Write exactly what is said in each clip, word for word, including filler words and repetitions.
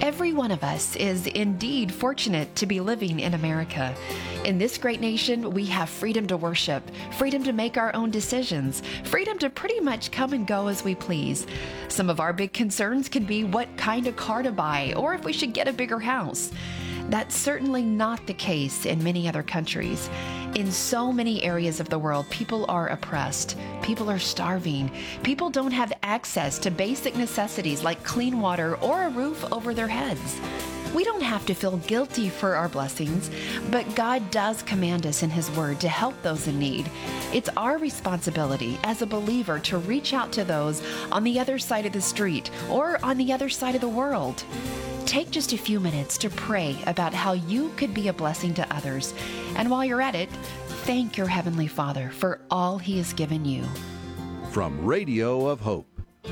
Every one of us is indeed fortunate to be living in America. In this great nation, we have freedom to worship, freedom to make our own decisions, freedom to pretty much come and go as we please. Some of our big concerns can be what kind of car to buy or if we should get a bigger house. That's certainly not the case in many other countries. In so many areas of the world, people are oppressed. People are starving. People don't have access to basic necessities like clean water or a roof over their heads. We don't have to feel guilty for our blessings, but God does command us in His Word to help those in need. It's our responsibility as a believer to reach out to those on the other side of the street or on the other side of the world. Take just a few minutes to pray about how you could be a blessing to others. And while you're at it, thank your Heavenly Father for all He has given you. From Radio of Hope.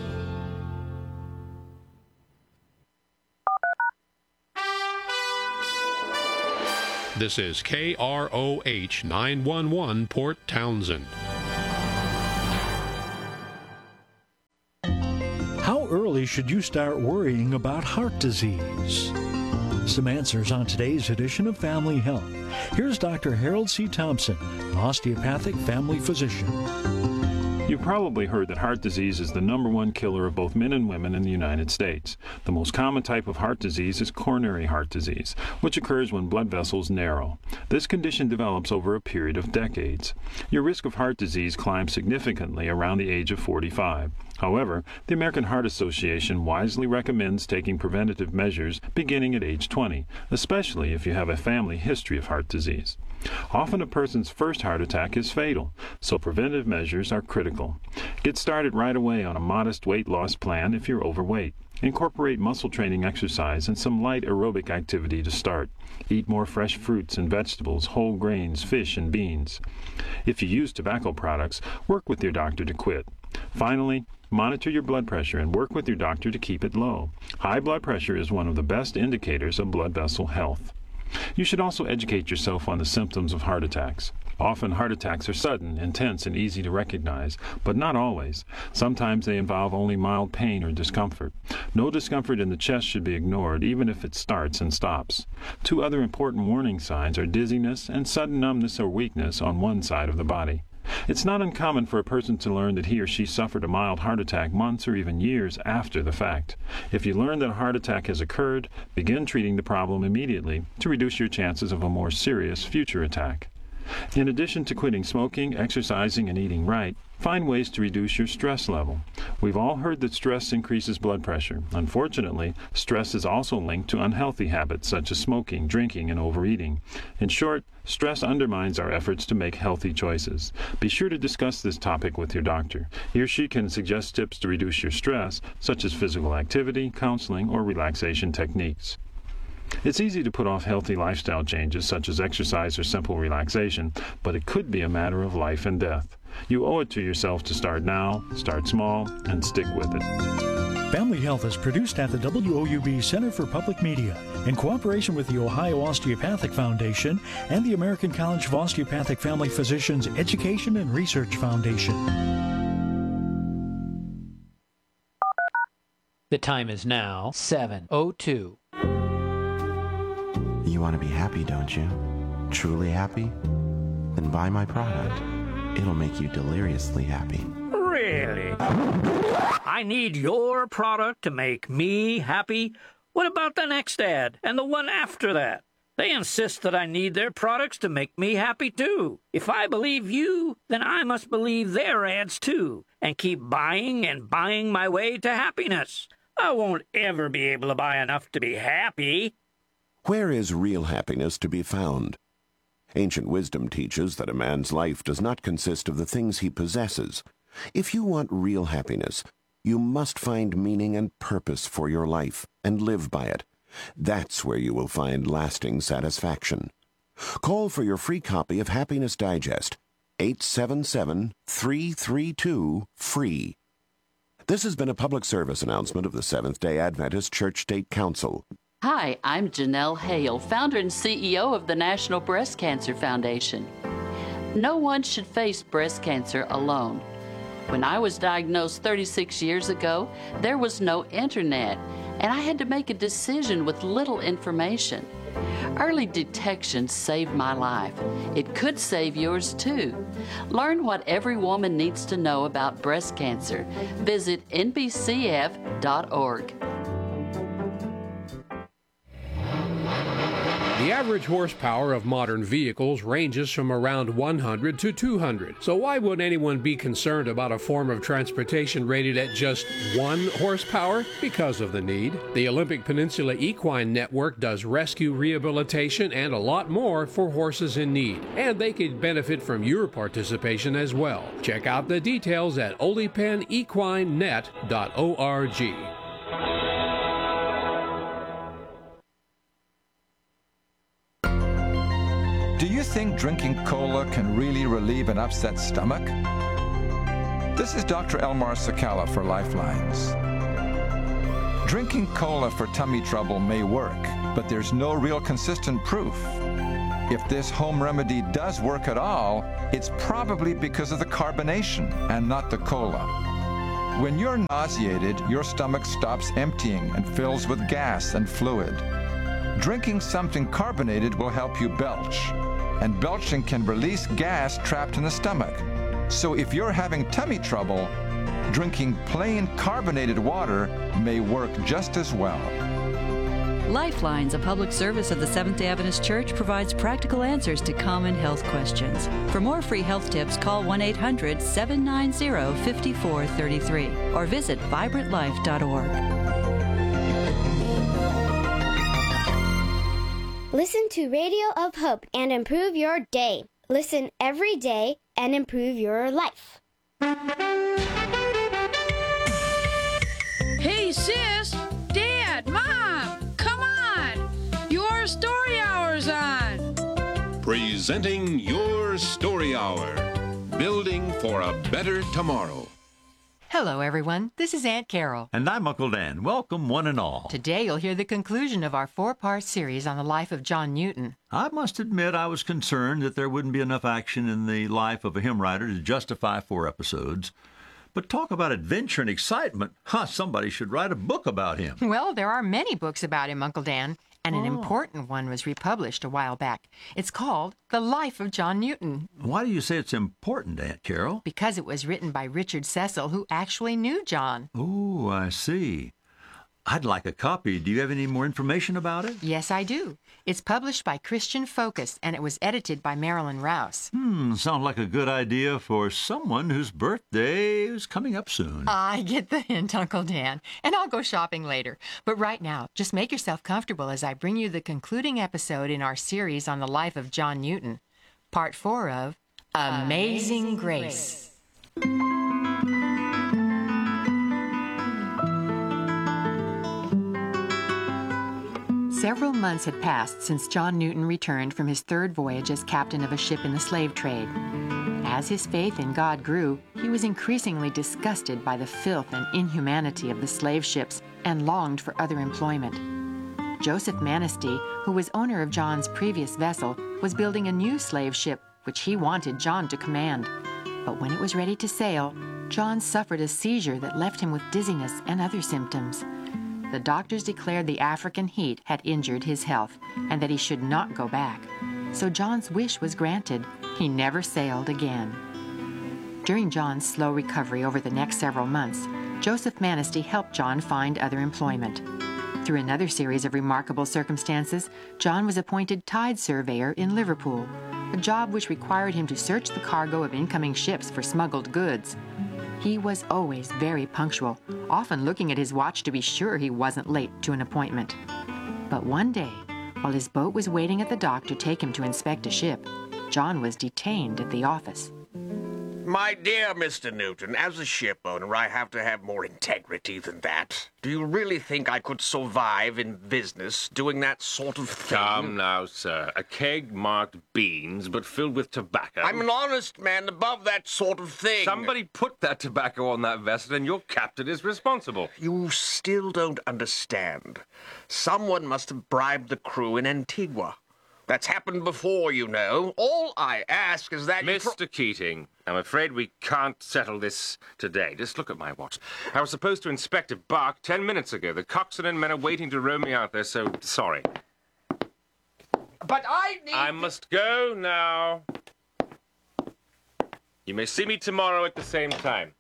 This is K R O H nine one one Port Townsend. How early should you start worrying about heart disease? Some answers on today's edition of Family Health. Here's Doctor Harold C. Thompson, an osteopathic family physician. You've probably heard that heart disease is the number one killer of both men and women in the United States. The most common type of heart disease is coronary heart disease, which occurs when blood vessels narrow. This condition develops over a period of decades. Your risk of heart disease climbs significantly around the age of forty-five. However, the American Heart Association wisely recommends taking preventative measures beginning at age twenty, especially if you have a family history of heart disease. Often a person's first heart attack is fatal, so preventive measures are critical. Get started right away on a modest weight loss plan if you're overweight. Incorporate muscle training exercise and some light aerobic activity to start. Eat more fresh fruits and vegetables, whole grains, fish, and beans. If you use tobacco products, work with your doctor to quit. Finally, monitor your blood pressure and work with your doctor to keep it low. High blood pressure is one of the best indicators of blood vessel health. You should also educate yourself on the symptoms of heart attacks. Often heart attacks are sudden, intense, and easy to recognize, but not always. Sometimes they involve only mild pain or discomfort. No discomfort in the chest should be ignored, even if it starts and stops. Two other important warning signs are dizziness and sudden numbness or weakness on one side of the body. It's not uncommon for a person to learn that he or she suffered a mild heart attack months or even years after the fact. If you learn that a heart attack has occurred, begin treating the problem immediately to reduce your chances of a more serious future attack. In addition to quitting smoking, exercising, and eating right, find ways to reduce your stress level. We've all heard that stress increases blood pressure. Unfortunately, stress is also linked to unhealthy habits such as smoking, drinking, and overeating. In short, stress undermines our efforts to make healthy choices. Be sure to discuss this topic with your doctor. He or she can suggest tips to reduce your stress, such as physical activity, counseling, or relaxation techniques. It's easy to put off healthy lifestyle changes such as exercise or simple relaxation, but it could be a matter of life and death. You owe it to yourself to start now, start small, and stick with it. Family Health is produced at the W O U B Center for Public Media in cooperation with the Ohio Osteopathic Foundation and the American College of Osteopathic Family Physicians Education and Research Foundation. The time is now seven oh two. You want to be happy, don't you? Truly happy? Then buy my product. It'll make you deliriously happy. Really? I need your product to make me happy? What about the next ad and the one after that? They insist that I need their products to make me happy too. If I believe you, then I must believe their ads too, and keep buying and buying my way to happiness. I won't ever be able to buy enough to be happy. Where is real happiness to be found? Ancient wisdom teaches that a man's life does not consist of the things he possesses. If you want real happiness, you must find meaning and purpose for your life and live by it. That's where you will find lasting satisfaction. Call for your free copy of Happiness Digest, eight seven seven, three three two, FREE. This has been a public service announcement of the Seventh-day Adventist Church State Council. Hi, I'm Janelle Hale, founder and C E O of the National Breast Cancer Foundation. No one should face breast cancer alone. When I was diagnosed thirty-six years ago, there was no internet, and I had to make a decision with little information. Early detection saved my life. It could save yours too. Learn what every woman needs to know about breast cancer. Visit N B C F dot org. The average horsepower of modern vehicles ranges from around one hundred to two hundred. So why would anyone be concerned about a form of transportation rated at just one horsepower? Because of the need. The Olympic Peninsula Equine Network does rescue rehabilitation and a lot more for horses in need. And they could benefit from your participation as well. Check out the details at Ole Pen Equine Net dot org. Do you think drinking cola can really relieve an upset stomach? This is Doctor Elmar Sakala for Lifelines. Drinking cola for tummy trouble may work, but there's no real consistent proof. If this home remedy does work at all, it's probably because of the carbonation and not the cola. When you're nauseated, your stomach stops emptying and fills with gas and fluid. Drinking something carbonated will help you belch, and belching can release gas trapped in the stomach. So if you're having tummy trouble, drinking plain carbonated water may work just as well. Lifelines, a public service of the Seventh-day Adventist Church, provides practical answers to common health questions. For more free health tips, call one eight hundred, seven nine zero, five four three three or visit vibrant life dot org. Listen to Radio of Hope and improve your day. Listen every day and improve your life. Hey, sis, Dad, Mom, come on. Your story hour's on. Presenting Your Story Hour. Building for a better tomorrow. Hello, everyone. This is Aunt Carol. And I'm Uncle Dan. Welcome, one and all. Today, you'll hear the conclusion of our four-part series on the life of John Newton. I must admit I was concerned that there wouldn't be enough action in the life of a hymn writer to justify four episodes. But talk about adventure and excitement. Huh, somebody should write a book about him. Well, there are many books about him, Uncle Dan, and an Oh. important one was republished a while back. It's called The Life of John Newton. Why do you say it's important, Aunt Carol? Because it was written by Richard Cecil, who actually knew John. Oh, I see. I'd like a copy. Do you have any more information about it? Yes, I do. It's published by Christian Focus, and it was edited by Marilyn Rouse. Hmm, sounds like a good idea for someone whose birthday is coming up soon. I get the hint, Uncle Dan, and I'll go shopping later. But right now, just make yourself comfortable as I bring you the concluding episode in our series on the life of John Newton, part four of Amazing, Amazing Grace. Grace. Several months had passed since John Newton returned from his third voyage as captain of a ship in the slave trade. As his faith in God grew, he was increasingly disgusted by the filth and inhumanity of the slave ships and longed for other employment. Joseph Manistee, who was owner of John's previous vessel, was building a new slave ship, which he wanted John to command. But when it was ready to sail, John suffered a seizure that left him with dizziness and other symptoms. The doctors declared the African heat had injured his health and that he should not go back. So John's wish was granted. He never sailed again. During John's slow recovery over the next several months, Joseph Manistee helped John find other employment. Through another series of remarkable circumstances, John was appointed tide surveyor in Liverpool, a job which required him to search the cargo of incoming ships for smuggled goods. He was always very punctual, often looking at his watch to be sure he wasn't late to an appointment. But one day, while his boat was waiting at the dock to take him to inspect a ship, John was detained at the office. My dear Mister Newton, as a ship owner, I have to have more integrity than that. Do you really think I could survive in business doing that sort of thing? Come now, sir. A keg marked beans, but filled with tobacco. I'm an honest man above that sort of thing. Somebody put that tobacco on that vessel, and your captain is responsible. You still don't understand. Someone must have bribed the crew in Antigua. That's happened before, you know. All I ask is that Mister you... Pro- Keating, I'm afraid we can't settle this today. Just look at my watch. I was supposed to inspect a bark ten minutes ago. The coxswain and men are waiting to row me out there, so sorry. But I need... I must go now. You may see me tomorrow at the same time.